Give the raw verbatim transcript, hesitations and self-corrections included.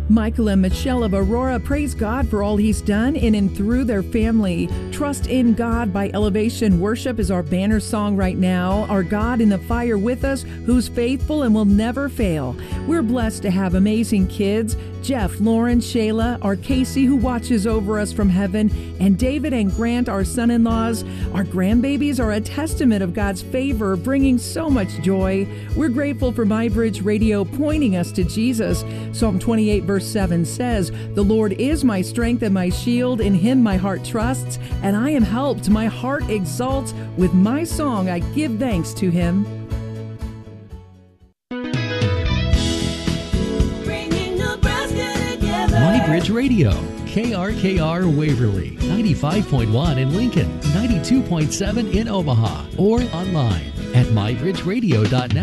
Michael and Michelle of Aurora praise God for all He's done in and through their family. Trust in God by Elevation Worship is our banner song right now. Our God in the fire with us, who's faithful and will never fail. We're blessed to have amazing kids. Jeff, Lauren, Shayla, our Casey who watches over us from heaven, and David and Grant, our son-in-laws. Our grandbabies are a testament of God's favor, bringing so much joy. We're grateful for MyBridge Radio pointing us to Jesus. Psalm twenty-eight verse seven says, "The Lord is my strength and my shield. In Him my heart trusts, and I am helped. My heart exalts. With my song I give thanks to Him." MyBridge Radio, K R K R Waverly, ninety-five point one in Lincoln, ninety-two point seven in Omaha, or online at my bridge radio dot net.